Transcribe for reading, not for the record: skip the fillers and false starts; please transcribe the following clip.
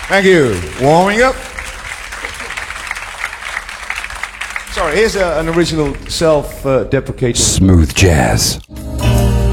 Thank you. Warming up. Sorry, here's an original self-deprecating Smooth jazz.